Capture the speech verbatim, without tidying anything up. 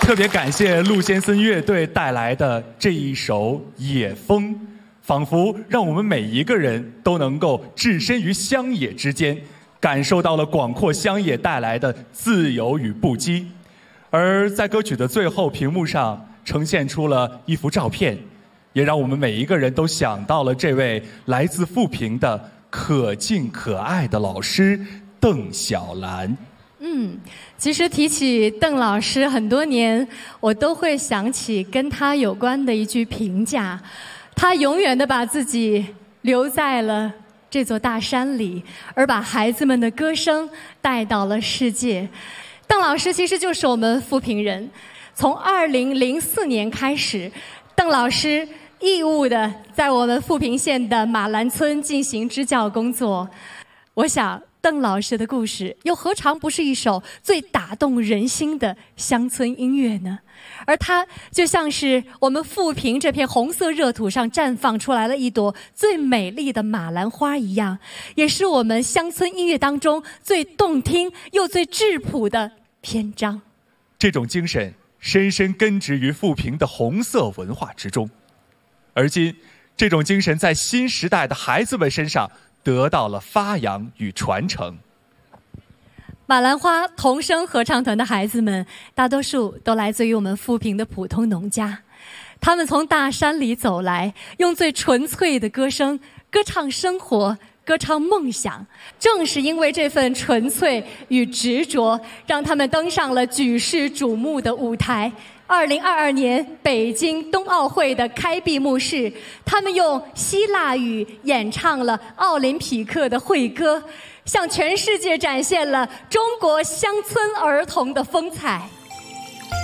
特别感谢陆先森乐队带来的这一首《野风》，仿佛让我们每一个人都能够置身于乡野之间，感受到了广阔乡野带来的自由与不羁。而在歌曲的最后，屏幕上呈现出了一幅照片，也让我们每一个人都想到了这位来自富平的可敬可爱的老师邓小兰。 嗯，其实提起邓老师，很多年我都会想起跟他有关的一句评价：他永远的把自己留在了这座大山里，而把孩子们的歌声带到了世界。邓老师其实就是我们富平人，从二零零四年开始，邓老师义务的在我们富平县的马兰村进行支教工作。我想邓老师的故事又何尝不是一首最打动人心的乡村音乐呢？而它就像是我们富平这片红色热土上绽放出来了一朵最美丽的马兰花一样，也是我们乡村音乐当中最动听又最质朴的篇章。 这种精神深深根植于富平的红色文化之中，而今这种精神在新时代的孩子们身上得到了发扬与传承。 马兰花童声合唱团的孩子们，大多数都来自于我们富平的普通农家，他们从大山里走来，用最纯粹的歌声歌唱生活，歌唱梦想。正是因为这份纯粹与执着，让他们登上了举世瞩目的舞台。二零二二年北京冬奥会的开闭幕式，他们用希腊语演唱了奥林匹克的会歌，向全世界展现了中国乡村儿童的风采。